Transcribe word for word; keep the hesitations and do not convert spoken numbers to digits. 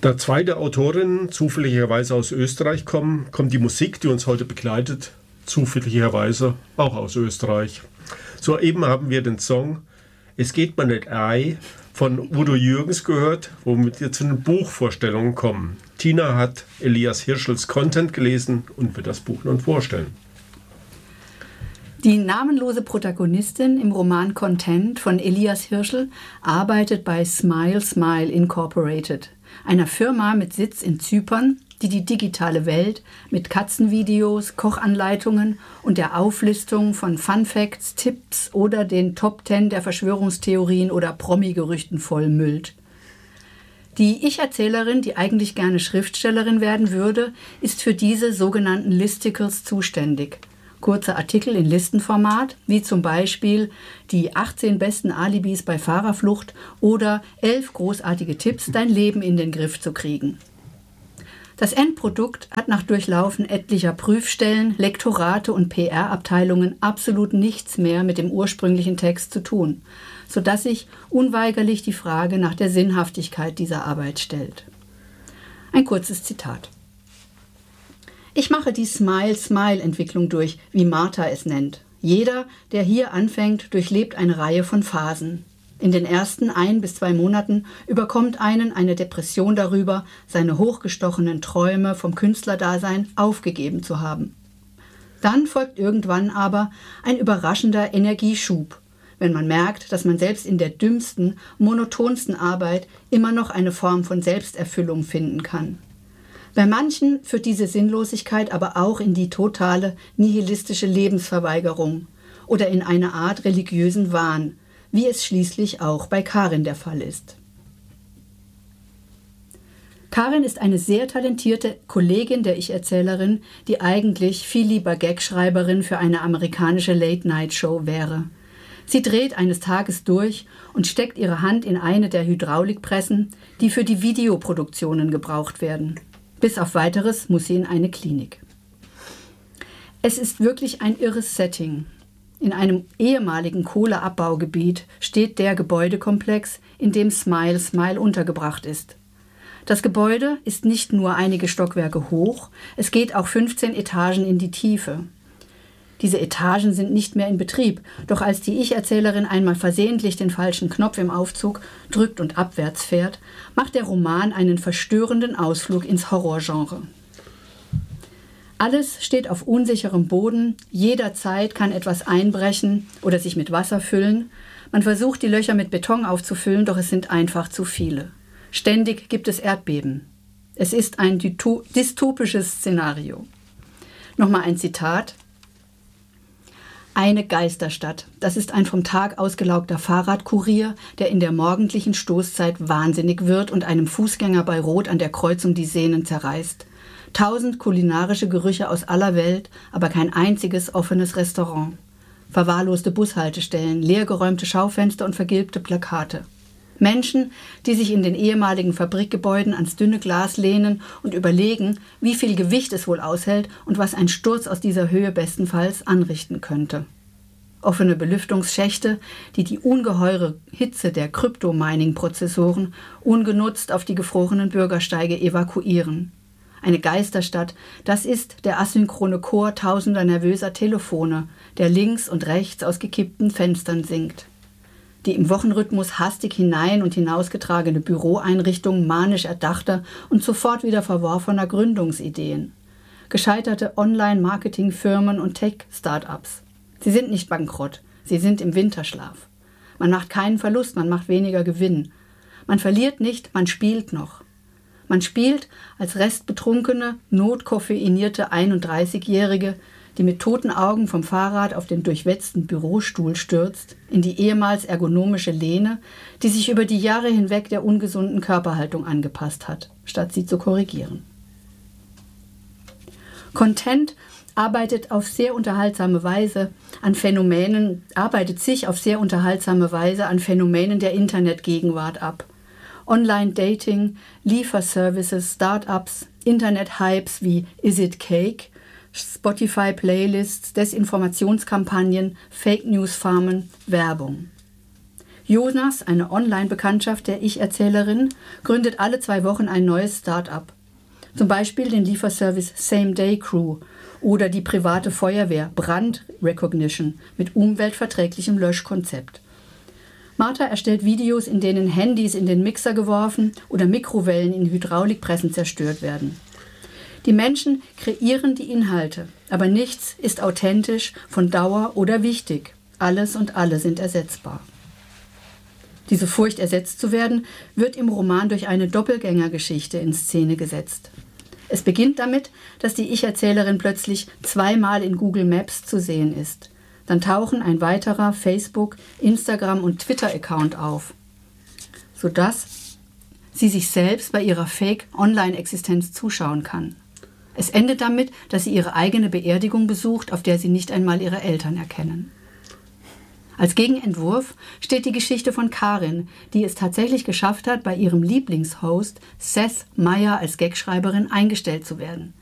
Da zwei der Autorinnen zufälligerweise aus Österreich kommen, kommt die Musik, die uns heute begleitet, zufälligerweise auch aus Österreich. Soeben haben wir den Song Es geht mir nicht ei von Udo Jürgens gehört, womit wir zu den Buchvorstellungen kommen. Tina hat Elias Hirschels Content gelesen und wird das Buch nun vorstellen. Die namenlose Protagonistin im Roman Content von Elias Hirschel arbeitet bei Smile Smile Incorporated, einer Firma mit Sitz in Zypern, die die digitale Welt mit Katzenvideos, Kochanleitungen und der Auflistung von Funfacts, Tipps oder den Top Ten der Verschwörungstheorien oder Promi-Gerüchten vollmüllt. Die Ich-Erzählerin, die eigentlich gerne Schriftstellerin werden würde, ist für diese sogenannten Listicles zuständig. Kurze Artikel in Listenformat, wie zum Beispiel die achtzehn besten Alibis bei Fahrerflucht oder elf großartige Tipps, dein Leben in den Griff zu kriegen. Das Endprodukt hat nach Durchlaufen etlicher Prüfstellen, Lektorate und P R-Abteilungen absolut nichts mehr mit dem ursprünglichen Text zu tun, sodass sich unweigerlich die Frage nach der Sinnhaftigkeit dieser Arbeit stellt. Ein kurzes Zitat. Ich mache die Smile-Smile-Entwicklung durch, wie Martha es nennt. Jeder, der hier anfängt, durchlebt eine Reihe von Phasen. In den ersten ein bis zwei Monaten überkommt einen eine Depression darüber, seine hochgestochenen Träume vom Künstlerdasein aufgegeben zu haben. Dann folgt irgendwann aber ein überraschender Energieschub, wenn man merkt, dass man selbst in der dümmsten, monotonsten Arbeit immer noch eine Form von Selbsterfüllung finden kann. Bei manchen führt diese Sinnlosigkeit aber auch in die totale, nihilistische Lebensverweigerung oder in eine Art religiösen Wahn, wie es schließlich auch bei Karin der Fall ist. Karin ist eine sehr talentierte Kollegin der Ich-Erzählerin, die eigentlich viel lieber Gagschreiberin für eine amerikanische Late-Night-Show wäre. Sie dreht eines Tages durch und steckt ihre Hand in eine der Hydraulikpressen, die für die Videoproduktionen gebraucht werden. Bis auf Weiteres muss sie in eine Klinik. Es ist wirklich ein irres Setting. In einem ehemaligen Kohleabbaugebiet steht der Gebäudekomplex, in dem Smile Smile untergebracht ist. Das Gebäude ist nicht nur einige Stockwerke hoch, es geht auch fünfzehn Etagen in die Tiefe. Diese Etagen sind nicht mehr in Betrieb, doch als die Ich-Erzählerin einmal versehentlich den falschen Knopf im Aufzug drückt und abwärts fährt, macht der Roman einen verstörenden Ausflug ins Horrorgenre. Alles steht auf unsicherem Boden, jederzeit kann etwas einbrechen oder sich mit Wasser füllen. Man versucht, die Löcher mit Beton aufzufüllen, doch es sind einfach zu viele. Ständig gibt es Erdbeben. Es ist ein dystopisches Szenario. Nochmal ein Zitat. Eine Geisterstadt. Das ist ein vom Tag ausgelaugter Fahrradkurier, der in der morgendlichen Stoßzeit wahnsinnig wird und einem Fußgänger bei Rot an der Kreuzung die Sehnen zerreißt. Tausend kulinarische Gerüche aus aller Welt, aber kein einziges offenes Restaurant. Verwahrloste Bushaltestellen, leergeräumte Schaufenster und vergilbte Plakate. Menschen, die sich in den ehemaligen Fabrikgebäuden ans dünne Glas lehnen und überlegen, wie viel Gewicht es wohl aushält und was ein Sturz aus dieser Höhe bestenfalls anrichten könnte. Offene Belüftungsschächte, die die ungeheure Hitze der Kryptomining-Prozessoren ungenutzt auf die gefrorenen Bürgersteige evakuieren. Eine Geisterstadt, das ist der asynchrone Chor tausender nervöser Telefone, der links und rechts aus gekippten Fenstern singt. Die im Wochenrhythmus hastig hinein und hinausgetragene Büroeinrichtung manisch erdachter und sofort wieder verworfener Gründungsideen. Gescheiterte Online-Marketing-Firmen und Tech-Startups. Sie sind nicht bankrott, sie sind im Winterschlaf. Man macht keinen Verlust, man macht weniger Gewinn. Man verliert nicht, man spielt noch. Man spielt als restbetrunkene, notkoffeinierte einunddreißigjährige, die mit toten Augen vom Fahrrad auf den durchwetzten Bürostuhl stürzt, in die ehemals ergonomische Lehne, die sich über die Jahre hinweg der ungesunden Körperhaltung angepasst hat, statt sie zu korrigieren. Content arbeitet auf sehr unterhaltsame Weise an Phänomenen, arbeitet sich auf sehr unterhaltsame Weise an Phänomenen der Internetgegenwart ab. Online-Dating, Lieferservices, Start-ups, Internet-Hypes wie Is It Cake, Spotify-Playlists, Desinformationskampagnen, Fake-News-Farmen, Werbung. Jonas, eine Online-Bekanntschaft der Ich-Erzählerin, gründet alle zwei Wochen ein neues Start-up. Zum Beispiel den Lieferservice Same Day Crew oder die private Feuerwehr Brand Recognition mit umweltverträglichem Löschkonzept. Martha erstellt Videos, in denen Handys in den Mixer geworfen oder Mikrowellen in Hydraulikpressen zerstört werden. Die Menschen kreieren die Inhalte, aber nichts ist authentisch, von Dauer oder wichtig. Alles und alle sind ersetzbar. Diese Furcht, ersetzt zu werden, wird im Roman durch eine Doppelgängergeschichte in Szene gesetzt. Es beginnt damit, dass die Ich-Erzählerin plötzlich zweimal in Google Maps zu sehen ist. Dann tauchen ein weiterer Facebook-, Instagram- und Twitter-Account auf, sodass sie sich selbst bei ihrer Fake-Online-Existenz zuschauen kann. Es endet damit, dass sie ihre eigene Beerdigung besucht, auf der sie nicht einmal ihre Eltern erkennen. Als Gegenentwurf steht die Geschichte von Karin, die es tatsächlich geschafft hat, bei ihrem Lieblingshost Seth Meyer als Gagschreiberin eingestellt zu werden.